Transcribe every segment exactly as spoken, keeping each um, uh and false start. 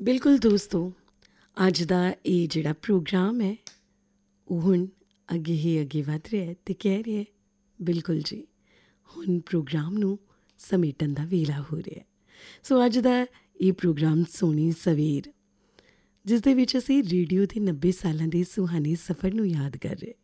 ਬਿਲਕੁਲ ਦੋਸਤੋ, ਅੱਜ ਦਾ ਇਹ ਜਿਹੜਾ ਪ੍ਰੋਗਰਾਮ ਹੈ ਉਹ ਹੁਣ ਅੱਗੇ ਹੀ ਅੱਗੇ ਵੱਧ ਰਿਹਾ ਹੈ ਅਤੇ ਕਹਿ ਰਿਹਾ ਬਿਲਕੁਲ ਜੀ ਹੁਣ ਪ੍ਰੋਗਰਾਮ ਨੂੰ ਸਮੇਟਣ ਦਾ ਵੇਲਾ ਹੋ ਰਿਹਾ। ਸੋ ਅੱਜ ਦਾ ਇਹ ਪ੍ਰੋਗਰਾਮ ਸੋਹਣੀ ਸਵੇਰ, ਜਿਸ ਦੇ ਵਿੱਚ ਅਸੀਂ ਰੇਡੀਓ ਦੇ ਨੱਬੇ ਸਾਲਾਂ ਦੇ ਸੁਹਾਣੇ ਸਫ਼ਰ ਨੂੰ ਯਾਦ ਕਰ ਰਹੇ।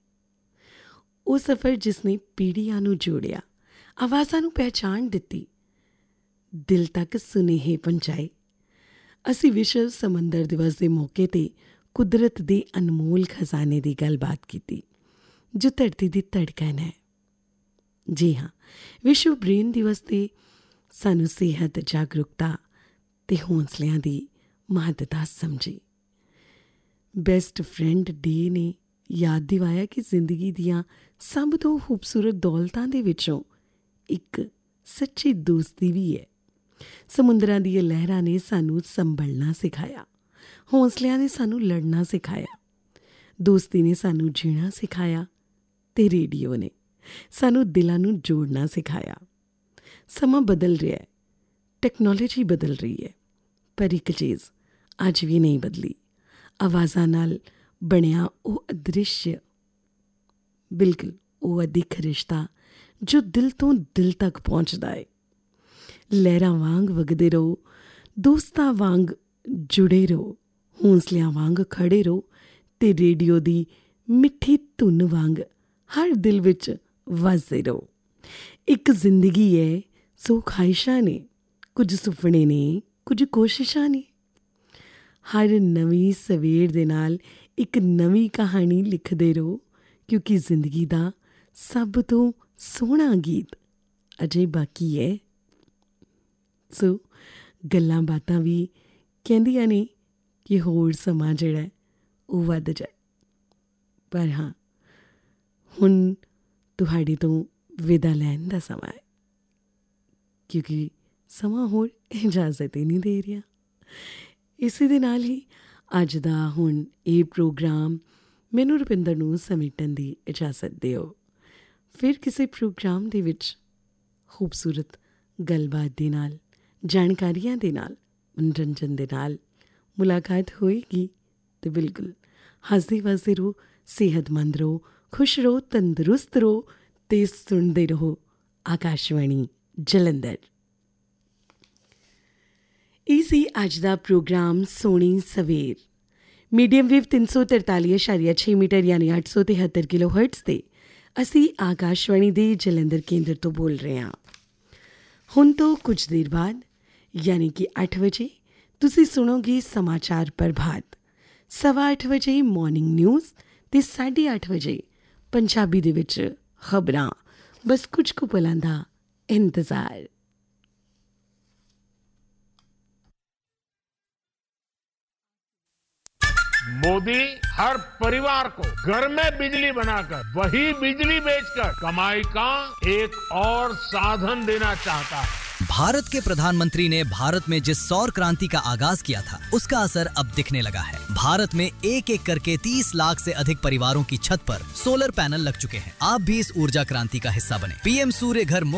ਉਹ ਸਫ਼ਰ ਜਿਸ ਨੇ ਪੀੜ੍ਹੀਆਂ ਨੂੰ ਜੋੜਿਆ, ਆਵਾਜ਼ਾਂ ਨੂੰ ਪਹਿਚਾਣ ਦਿੱਤੀ, ਦਿਲ ਤੱਕ ਸੁਨੇਹੇ ਪਹੁੰਚਾਏ। ਅਸੀਂ ਵਿਸ਼ਵ ਸਮੁੰਦਰ ਦਿਵਸ ਦੇ ਮੌਕੇ 'ਤੇ ਕੁਦਰਤ ਦੇ ਅਨਮੋਲ ਖਜ਼ਾਨੇ ਦੀ ਗੱਲਬਾਤ ਕੀਤੀ ਜੋ ਧਰਤੀ ਦੀ ਧੜਕਣ ਹੈ। ਜੀ ਹਾਂ, ਵਿਸ਼ਵ ਬ੍ਰੇਨ ਦਿਵਸ 'ਤੇ ਸਾਨੂੰ ਸਿਹਤ, ਜਾਗਰੂਕਤਾ ਅਤੇ ਹੌਂਸਲਿਆਂ ਦੀ ਮਹੱਤਤਾ ਸਮਝੀ। ਬੈਸਟ ਫਰੈਂਡ ਡੇ ਨੇ ਯਾਦ ਦਿਵਾਇਆ ਕਿ ਜ਼ਿੰਦਗੀ ਦੀਆਂ ਸਭ ਤੋਂ ਖੂਬਸੂਰਤ ਦੌਲਤਾਂ ਦੇ ਵਿੱਚੋਂ ਇੱਕ ਸੱਚੀ ਦੋਸਤੀ ਵੀ ਹੈ। ਸਮੁੰਦਰਾਂ ਦੀਆਂ ਲਹਿਰਾਂ ਨੇ ਸਾਨੂੰ ਸੰਭਲਣਾ ਸਿਖਾਇਆ, ਹੌਂਸਲਿਆਂ ਨੇ ਸਾਨੂੰ ਲੜਨਾ ਸਿਖਾਇਆ, ਦੋਸਤੀ ਨੇ ਸਾਨੂੰ ਜੀਣਾ ਸਿਖਾਇਆ ਅਤੇ ਰੇਡੀਓ ਨੇ ਸਾਨੂੰ ਦਿਲਾਂ ਨੂੰ ਜੋੜਨਾ ਸਿਖਾਇਆ। ਸਮਾਂ ਬਦਲ ਰਿਹਾ ਹੈ, ਟੈਕਨੋਲੋਜੀ ਬਦਲ ਰਹੀ ਹੈ, ਪਰ ਇੱਕ ਚੀਜ਼ ਅੱਜ ਵੀ ਨਹੀਂ ਬਦਲੀ, ਆਵਾਜ਼ਾਂ ਨਾਲ ਬਣਿਆ ਉਹ ਅਦ੍ਰਿਸ਼, ਬਿਲਕੁਲ ਉਹ ਅਦਿੱਖ ਰਿਸ਼ਤਾ ਜੋ ਦਿਲ ਤੋਂ ਦਿਲ ਤੱਕ ਪਹੁੰਚਦਾ ਹੈ। ਲਹਿਰਾਂ ਵਾਂਗ ਵਗਦੇ ਰਹੋ, ਦੋਸਤਾਂ ਵਾਂਗ ਜੁੜੇ ਰਹੋ, ਹੌਂਸਲਿਆਂ ਵਾਂਗ ਖੜ੍ਹੇ ਰਹੋ ਅਤੇ ਰੇਡੀਓ ਦੀ ਮਿੱਠੀ ਧੁਨ ਵਾਂਗ ਹਰ ਦਿਲ ਵਿੱਚ ਵੱਜਦੇ ਰਹੋ। ਇੱਕ ਜ਼ਿੰਦਗੀ ਹੈ, ਸੋ ਖਾਹਿਸ਼ਾਂ ਨੇ, ਕੁਝ ਸੁਪਨੇ ਨੇ, ਕੁਝ ਕੋਸ਼ਿਸ਼ਾਂ ਨੇ। ਹਰ ਨਵੀਂ ਸਵੇਰ ਦੇ ਨਾਲ ਇੱਕ ਨਵੀਂ ਕਹਾਣੀ ਲਿਖਦੇ ਰਹੋ, ਕਿਉਂਕਿ ਜ਼ਿੰਦਗੀ ਦਾ ਸਭ ਤੋਂ ਸੋਹਣਾ ਗੀਤ ਅਜੇ ਬਾਕੀ ਹੈ। ਸੋ ਗੱਲਾਂ ਬਾਤਾਂ ਵੀ ਕਹਿੰਦੀਆਂ ਨੇ ਕਿ ਹੋਰ ਸਮਾਂ ਜਿਹੜਾ ਉਹ ਵੱਧ ਜਾਏ, ਪਰ ਹਾਂ ਹੁਣ ਤੁਹਾਡੇ ਤੋਂ ਵਿਦਾ ਲੈਣ ਦਾ ਸਮਾਂ ਹੈ, ਕਿਉਂਕਿ ਸਮਾਂ ਹੋਰ ਇਜਾਜ਼ਤ ਹੀ ਨਹੀਂ ਦੇ ਰਿਹਾ। ਇਸੇ ਦੇ ਨਾਲ ਹੀ ਅੱਜ ਦਾ ਹੁਣ ਇਹ ਪ੍ਰੋਗਰਾਮ ਮੈਨੂੰ ਰੁਪਿੰਦਰ ਨੂੰ ਸਮੇਟਣ ਦੀ ਇਜਾਜ਼ਤ ਦਿਓ। ਫਿਰ ਕਿਸੇ ਪ੍ਰੋਗਰਾਮ ਦੇ ਵਿੱਚ ਖੂਬਸੂਰਤ ਗੱਲਬਾਤ ਦੇ ਨਾਲ, ਜਾਣਕਾਰੀਆਂ ਦੇ ਨਾਲ, ਮਨੋਰੰਜਨ ਦੇ ਨਾਲ ਮੁਲਾਕਾਤ ਹੋਏਗੀ ਅਤੇ ਬਿਲਕੁਲ ਹੱਸਦੇ ਵਸਦੇ ਰਹੋ, ਸਿਹਤਮੰਦ ਰਹੋ, ਖੁਸ਼ ਰਹੋ, ਤੰਦਰੁਸਤ ਰਹੋ ਅਤੇ ਸੁਣਦੇ ਰਹੋ ਆਕਾਸ਼ਵਾਣੀ ਜਲੰਧਰ। ਇਹ ਸੀ ਅੱਜ ਦਾ ਪ੍ਰੋਗਰਾਮ ਸੋਹਣੀ ਸਵੇਰ। ਮੀਡੀਅਮ ਵੇਵ ਤਿੰਨ ਸੌ ਤਰਤਾਲੀ ਇਸ਼ਾਰੀਆ ਛੇ ਮੀਟਰ ਯਾਨੀ ਅੱਠ ਸੌ ਤਿਹੱਤਰ ਕਿਲੋ ਹਰਟਜ਼ 'ਤੇ ਅਸੀਂ ਆਕਾਸ਼ਵਾਣੀ ਦੇ ਜਲੰਧਰ ਕੇਂਦਰ ਤੋਂ ਬੋਲ ਰਹੇ ਹਾਂ। ਹੁਣ ਤੋਂ ਕੁਝ ਦੇਰ ਬਾਅਦ ਯਾਨੀ ਕਿ ਅੱਠ ਵਜੇ ਤੁਸੀਂ ਸੁਣੋਗੇ ਸਮਾਚਾਰ ਪ੍ਰਭਾਤ, ਸਵਾ ਅੱਠ ਵਜੇ ਮੋਰਨਿੰਗ ਨਿਊਜ਼ ਅਤੇ ਸਾਢੇ ਅੱਠ ਵਜੇ ਪੰਜਾਬੀ ਦੇ ਵਿੱਚ ਖਬਰਾਂ। ਬਸ ਕੁਝ ਕੁ ਪਲਾਂ ਦਾ ਇੰਤਜ਼ਾਰ। मोदी हर परिवार को घर में बिजली बनाकर वही बिजली बेचकर कमाई का एक और साधन देना चाहता है। भारत के प्रधानमंत्री ने भारत में जिस सौर क्रांति का आगाज किया था, उसका असर अब दिखने लगा है। भारत में एक एक करके तीस लाख से अधिक परिवारों की छत पर सोलर पैनल लग चुके हैं। आप भी इस ऊर्जा क्रांति का हिस्सा बने। पीएम सूर्य घर